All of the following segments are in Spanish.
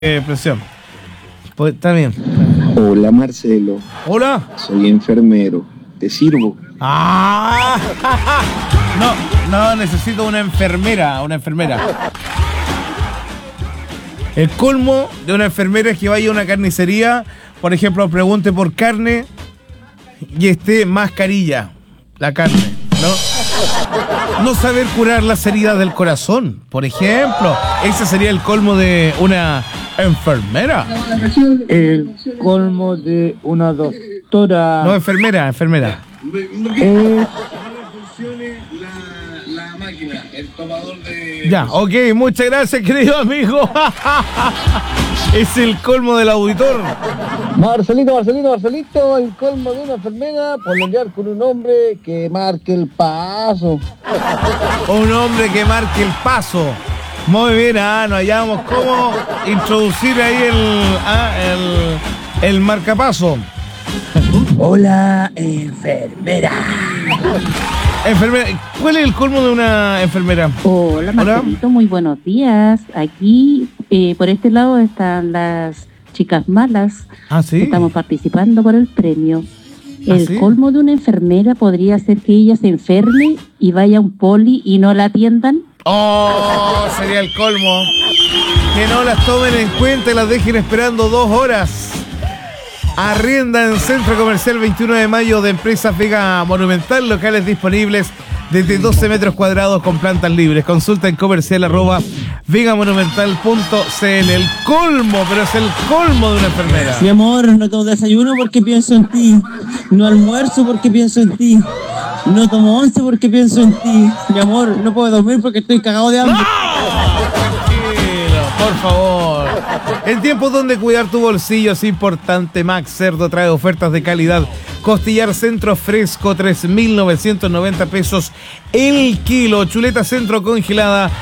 Presión. Pues, está bien. Hola Marcelo, Hola. soy enfermero, ¿te sirvo? Ah, no, necesito una enfermera. El colmo de una enfermera es que vaya a una carnicería, por ejemplo, pregunte por carne y esté mascarilla, la carne, ¿no? No saber curar las heridas del corazón, por ejemplo. Ese sería el colmo de una enfermera. El colmo de una doctora. No, enfermera. Es La máquina, el tomador de... Ya, ok, muchas gracias, querido amigo. Es el colmo del auditor. Marcelito, el colmo de una enfermera por lidiar con un hombre que marque el paso. Un hombre que marque el paso. Muy bien, nos hallamos cómo introducir ahí el marcapaso. Hola, enfermera. Enfermera, ¿cuál es el colmo de una enfermera? Hola, Marcelito, muy buenos días. Aquí, por este lado, están las chicas malas. Ah, sí. Estamos participando por el premio. El ¿sí? colmo de una enfermera podría ser que ella se enferme y vaya a un poli y no la atiendan. Oh, sería el colmo. Que no las tomen en cuenta y las dejen esperando 2 horas. Arrienda en Centro Comercial 21 de Mayo de Empresas Vega Monumental, locales disponibles desde 12 metros cuadrados con plantas libres. Consulta en comercial@vegamonumental.cl. El colmo, pero es el colmo de una enfermera. Mi amor, no tomo desayuno porque pienso en ti. No almuerzo porque pienso en ti. No tomo once porque pienso en ti. Mi amor, no puedo dormir porque estoy cagado de hambre. Tranquilo, por favor. En tiempos donde cuidar tu bolsillo es importante, Max Cerdo trae ofertas de calidad. Costillar centro fresco, 3.990 pesos el kilo. Chuleta centro congelada,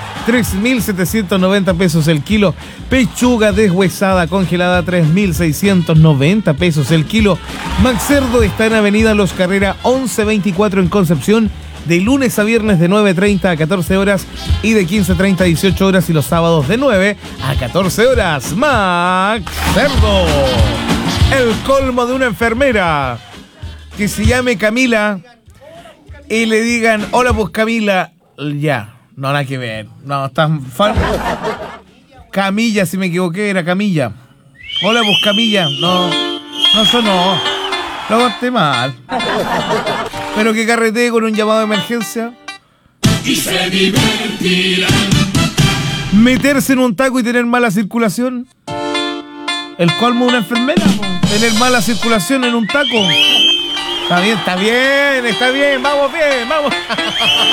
3.790 pesos el kilo. Pechuga deshuesada congelada, 3.690 pesos el kilo. Max Cerdo está en Avenida Los Carrera 1124 en Concepción, de lunes a viernes de 9:30 a 14 horas y de 15:30 a 18 horas y los sábados de 9 a 14 horas. Max Cerdo. El colmo de una enfermera que se llame Camila y le digan, hola pues Camila, ya, no, nada que ver, no, están Camilla, si me equivoqué, era Camilla. Hola pues Camilla, no sonó, lo aguanté mal. Pero que carretee con un llamado de emergencia. Y se divertirán. Meterse en un taco y tener mala circulación. El colmo de una enfermera, tener mala circulación en un taco. Está bien, vamos bien.